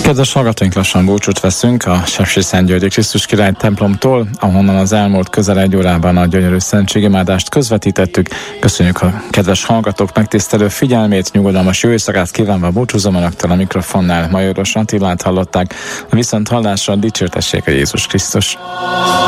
Kedves hallgatóink, lassan búcsút veszünk a Sepsiszentgyörgyi Krisztus Király templomtól, ahonnan az elmúlt közel egy órában a gyönyörű szentségimádást közvetítettük. Köszönjük a kedves hallgatók megtisztelő figyelmét, nyugodalmas jó éjszakát kívánva búcsúzom önöktől a mikrofonnál. Majoros Attilát hallották, a viszonthallásra dicsértessék a Jézus Krisztus.